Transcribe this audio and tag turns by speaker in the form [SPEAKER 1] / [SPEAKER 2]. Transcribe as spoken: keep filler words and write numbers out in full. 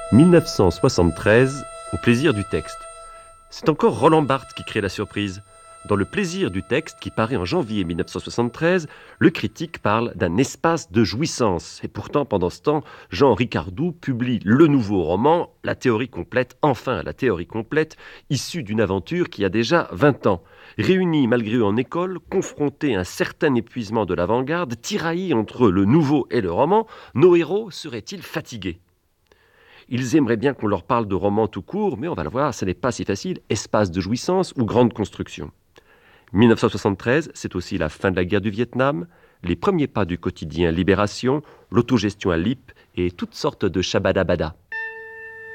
[SPEAKER 1] mille neuf cent soixante-treize, au plaisir du texte. C'est encore Roland Barthes qui crée la surprise. Dans Le plaisir du texte, qui paraît en janvier mille neuf cent soixante-treize, le critique parle d'un espace de jouissance. Et pourtant, pendant ce temps, Jean Ricardou publie le nouveau roman, La théorie complète, enfin la théorie complète, issue d'une aventure qui a déjà vingt ans. Réunis malgré eux en école, confrontés à un certain épuisement de l'avant-garde, tiraillis entre le nouveau et le roman, nos héros seraient-ils fatigués ? Ils aimeraient bien qu'on leur parle de roman tout court, mais on va le voir, ce n'est pas si facile, espace de jouissance ou grande construction. mille neuf cent soixante-treize, c'est aussi la fin de la guerre du Vietnam, les premiers pas du quotidien Libération, l'autogestion à L I P et toutes sortes de shabadabada.